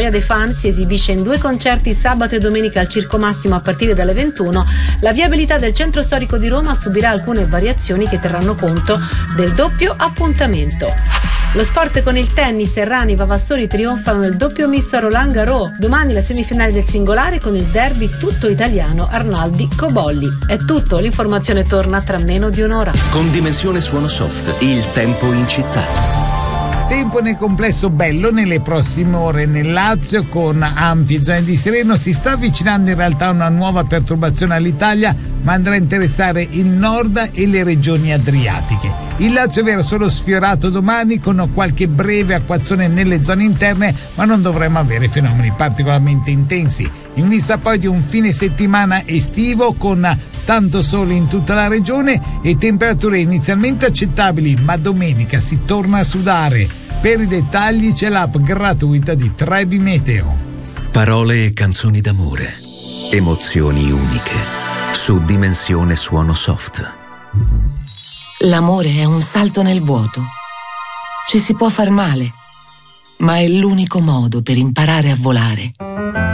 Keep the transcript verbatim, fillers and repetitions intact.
gioia dei fan si esibisce in due concerti sabato e domenica al Circo Massimo a partire dalle ventuno. La viabilità del centro storico di Roma subirà alcune variazioni che terranno conto del doppio appuntamento. Lo sport con il tennis, Errani e Vavassori trionfano nel doppio misto a Roland Garros. Domani la semifinale del singolare con il derby tutto italiano Arnaldi-Cobolli. È tutto, l'informazione torna tra meno di un'ora. Con Dimensione Suono Soft, il tempo in città. Tempo nel complesso bello nelle prossime ore nel Lazio con ampie zone di sereno. Si sta avvicinando in realtà una nuova perturbazione all'Italia, ma andrà a interessare il nord e le regioni adriatiche. Il Lazio verrà solo sfiorato domani con qualche breve acquazzone nelle zone interne, ma non dovremo avere fenomeni particolarmente intensi. In vista poi di un fine settimana estivo con tanto sole in tutta la regione e temperature inizialmente accettabili, ma domenica si torna a sudare. Per i dettagli c'è l'app gratuita di Trebi Meteo. Parole e canzoni d'amore, emozioni uniche, su Dimensione Suono Soft. L'amore è un salto nel vuoto. Ci si può far male, ma è l'unico modo per imparare a volare.